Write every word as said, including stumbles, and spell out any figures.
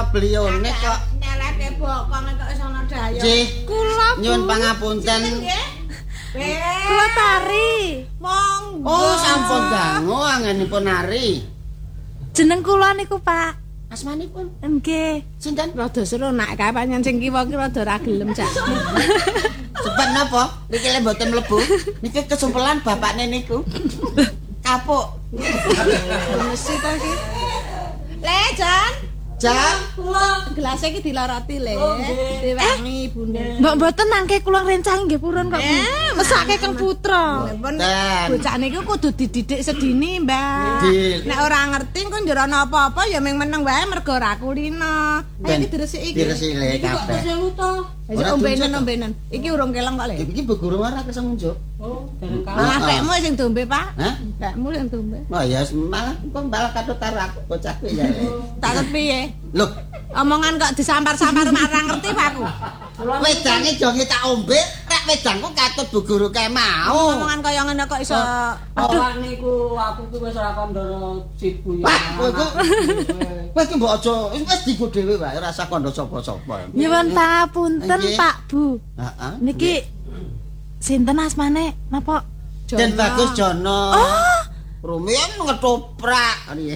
belione kok. Nyeleke bokong kok iso ana daya. Nggih. Kula Nyuwun pangapunten. Kula tari. Monggo. Oh, sampun dangu angenipun nari. Jeneng kula niku, Pak. Asmanipun Nggih. sinten? Rada seru nak kae panjen sing kiwa ki rada ra gelem cak. Sebab napa? Niki le mboten mlebu. Niki kesumpelan bapakne niku. Kapuk. Mesti to iki. Le, Jan. Jan, Kula gelas iki diloroti le. Diwangi ibune. Mbok mboten nangke kula rencang nggih purun kok. Mesake Kang Putra. ten. Bocah niku kudu dididik sedini, Mbak. Dil. Nek ora ngerti engko njerana apa-apa ya ming meneng wae mergo ora kulino. Ayo iki diresiki iki. Diresiki le kabeh. Ayo ombenan-ombenan. Iki urung keleng kok, Le. Iki beguru ora kesem njuk. Malah pekmu sing dombe, Pak. Hah? Pekmu sing dombe. Oh ya malah kok malah katut karo aku bocah kuwi ya. Tak piye? Loh, Omongan kok disampar-sampar mak ora ngerti, Pak aku. wedange jonge tak ombe, tak wedangku katut bu guru kae mau. Omongan kaya ngene kok iso Ora niku aku ku wis ora kandha sibu ya. Pak, kowe ku kowe ki mbok aja wis digo dhewe wae ora usah kandha sapa-sapa. Nyuwun pangapunten, Nggih. Pak Bu. Heeh. Niki sinten asmane? Napa? Den Bagus Jono. Oh, Rumiyin ngetoprak.